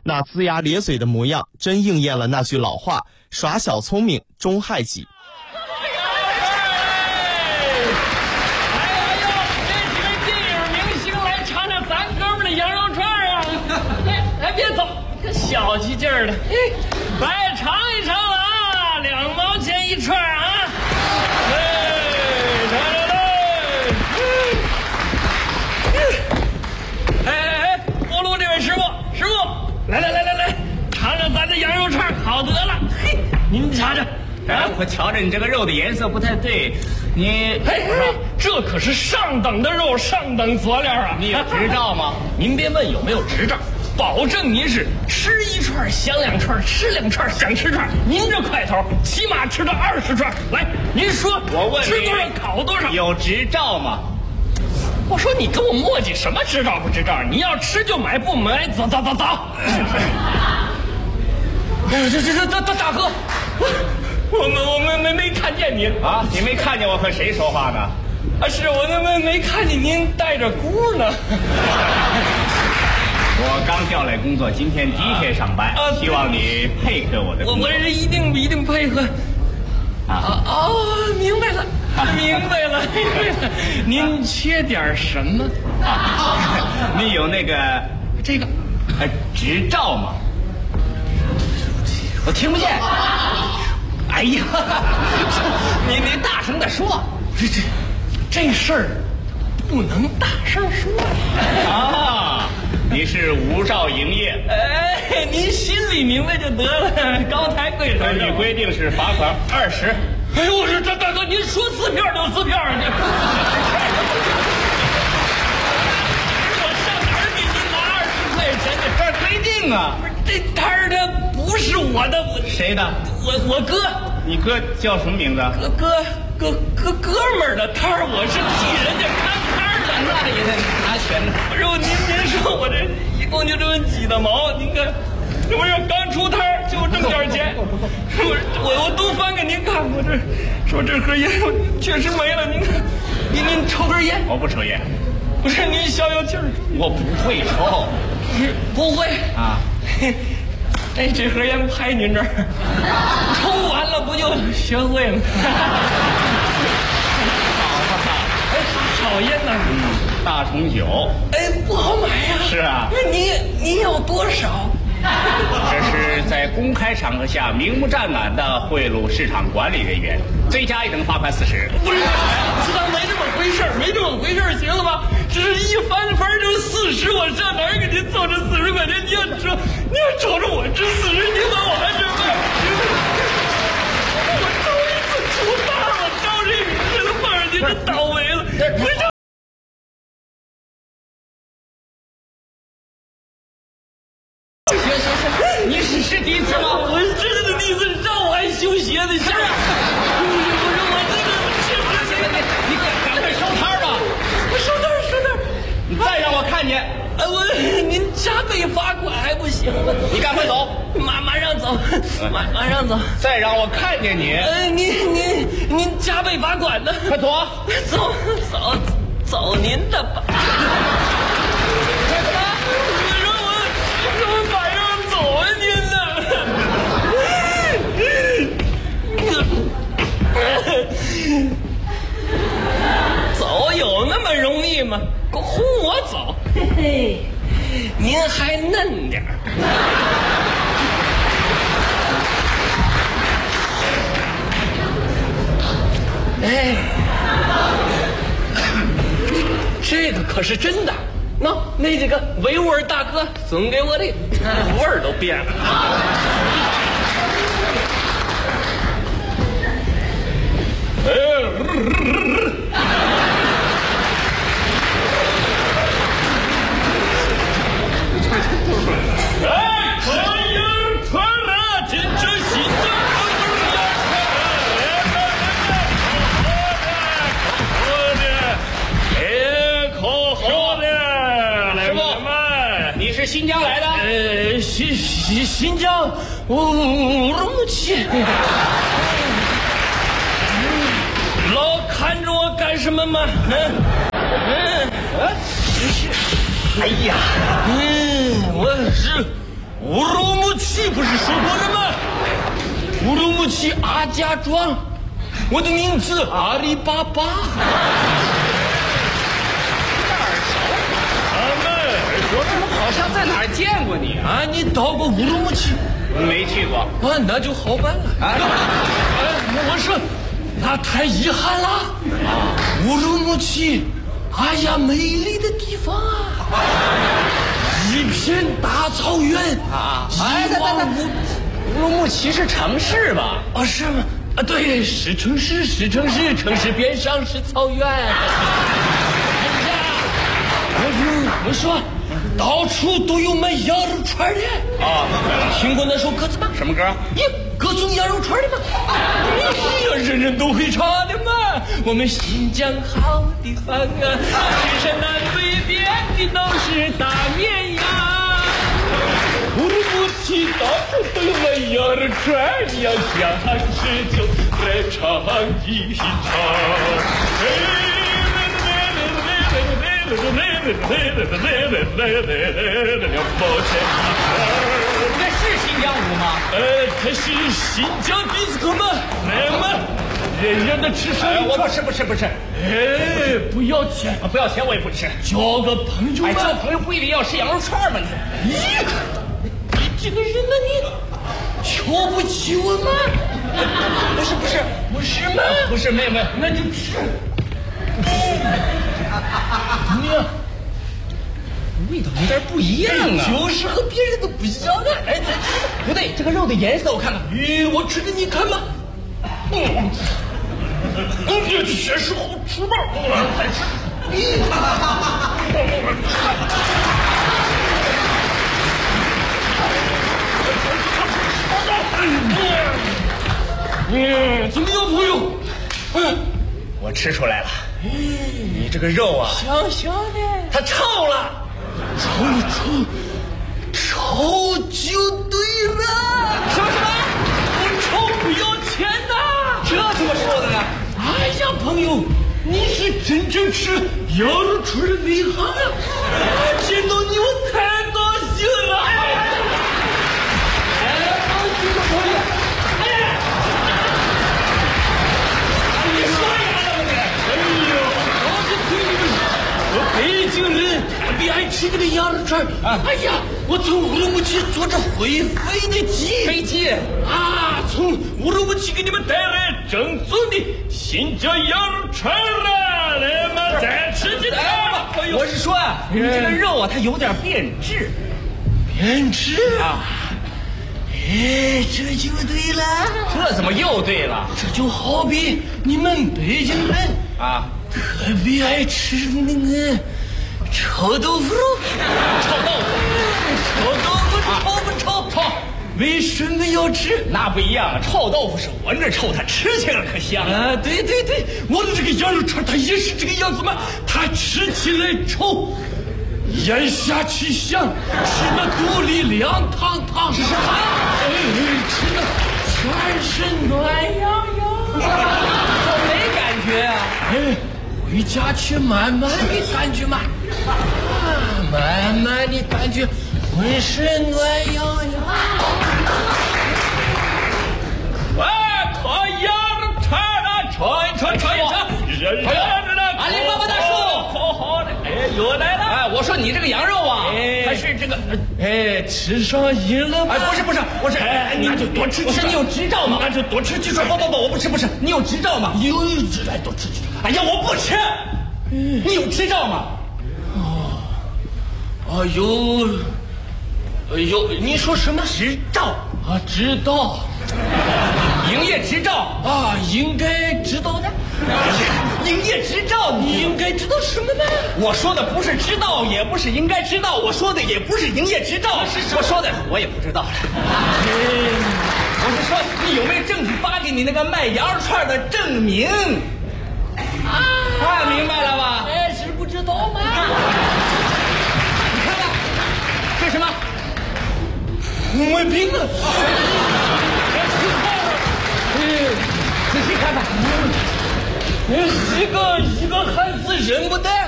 那龇牙咧嘴的模样，真应验了那句老话：耍小聪明，终害己。 别走，小气劲儿的，来尝一尝了啊，2毛钱一串啊！哎，锅炉这位师傅，来，尝尝咱的羊肉串，好得了。嘿，您瞧瞧， 我瞧着你这个肉的颜色不太对，你这可是上等的肉，上等佐料啊！ 你有执照吗？ 您别问有没有执照。保证您是吃1串想2串，吃2串想吃串。您这块头起码吃到20串。来，您说， 我问你吃多少烤多少？ 有执照吗？ 我说你跟我磨叽什么执照不执照？你要吃就买，不买走。大哥，我没看见您啊！你没看见我和谁说话呢？ 啊，是我没看见您带着箍呢。 我刚调来工作，今天第1天上班，希望你配合我的工作。 我是一定配合。明白了。您缺点什么？ 你有那个这个执照吗？我听不见。哎呀，你大声的说， 这事儿不能大声说啊！你是无照营业， 您心里明白就得了，高抬贵手。 根据规定是罚款20。 哎呦，我说这大哥，您说撕票就撕票啊！我上哪儿给您拿20块钱呢？ 这规定啊！ 这摊儿它不是我的， 谁的？ 我哥。 你哥叫什么名字？ 哥们儿的摊儿，我是替人家看摊儿的。 那也得拿钱呢。 不是您说我这一共就这么几的毛，您看，这不是刚出摊儿就这么点钱，我都翻给您看，我这盒烟确实没了，您看，您抽根烟？ 我不抽烟。 不是您消消气儿？ 我不会抽。 不会啊？ 这盒烟拍您这儿，抽完了不就学会了？好烟呐， 大重酒， 不好买呀。 是啊， 您要多少？ 这是在公开场合下明目张胆的贿赂市场管理人员，罪加一等，罚款40。 不是，就当没这么回事儿，行了吧？只是一翻就40，我上哪儿给您凑这40块钱？你要瞅着我这40，您把我还是我头一次出大了，招这名这个碰上您这倒霉了，不是。 行，你是第一次吗？ 我是真的第一次，让我还修鞋呢，是啊。我这个你赶快收摊吧！ 我收摊。 你再让我看见， 您加倍罚款还不行吗？ 你赶快走， 马上走，马上走。 再让我看见你， 您加倍罚款呢？ 快走， 走您的吧。走有那么容易吗？轰我走，嘿嘿，您还嫩点儿。这个可是真的。那几个维吾尔大哥送给我的，味儿都变了。 新疆来的？ 新疆乌鲁木齐。老看着我干什么吗？哎呀， 乌鲁木齐不是说过了吗？乌鲁木齐阿家庄，我的名字阿里巴巴。 我怎么好像在哪儿见过你啊？ 你到过乌鲁木齐？ 没去过。 那就好办了。我说，那太遗憾了。乌鲁木齐，哎呀，美丽的地方啊，一片大草原啊。 乌鲁木齐是城市吧？ 是吗？对，是城市，城市边上是草原。我说。到处都有卖羊肉串的听过那首歌子吗？ 什么歌？ 歌颂羊肉串的吗？人人都会唱的嘛。我们新疆好地方啊，青山南北遍地都是大绵羊。乌鲁木齐到处都有卖羊肉串，你要想吃就来尝一尝。2毛钱这是新疆舞吗？ 它是新疆迪斯科吗？来嘛，人人的吃上。 我不吃。 不要钱， 不要钱我也不吃。 交个朋友嘛。 交朋友不一定要吃羊肉串吗？ 你这个人呢，你瞧不起我吗？不是吗？ 不是，没有， 那就吃。怎么样？ 味道有点不一样啊， 就是和别人都不一样的。来，咱吃。 不对，这个肉的颜色我看看。 我吃给你看吧。这确实好吃吧？太吃。怎么样，朋友？ 我吃出来了。你这个肉啊， 香香的， 它臭了。 臭就对了。 什么？ 不臭不要钱呐！ 这怎么说的呢？ 哎呀，朋友，你是真正吃羊肉串的内行啊！见到你我太高兴了。高兴的朋友，你说呀，我北京人特别爱吃这个羊肉串。哎呀，我从乌鲁木齐坐着会飞的飞机从乌鲁木齐给你们带来正宗的新疆羊肉串了，来嘛，再吃几条吧。 我是说你这个肉啊，它有点变质。 变质啊？这就对了。 这怎么又对了？ 这就好比你们北京人特别爱吃那个臭豆腐肉。 臭豆腐臭不臭？臭。为什么要吃？ 那不一样，臭豆腐是闻着臭，它吃起来可香啊！对，我的这个羊肉串它也是这个样子嘛，它吃起来臭，咽下去香，吃的肚里凉堂堂，吃的全身暖洋洋。 我没感觉啊。 回家去慢慢的感觉嘛，慢慢的感觉浑身暖洋洋。烤羊肉串了，串一串。 阿里巴巴大叔， 好好的，又来了。 我说你这个羊肉啊，它是这个， 吃上瘾了吗？ 不是， 那就多吃几串。 不是你有执照吗？ 那就多吃几串。 不，我不吃，你有执照吗？ 有执照，多吃几串。 哎呀，我不吃。你有执照吗？ 有，你说什么执照啊？知道， 营业执照啊，应该知道的。 营业执照， 你应该知道什么呢？ 我说的不是知道，也不是应该知道，我说的也不是营业执照，我说的我也不知道了。我是说，你有没有政府发给你那个卖羊肉串的证明？明白了吧？ 是不知道吗？ 你看看，这是什么？ 红卫兵啊！ 仔细看看， 一个汉字认不得。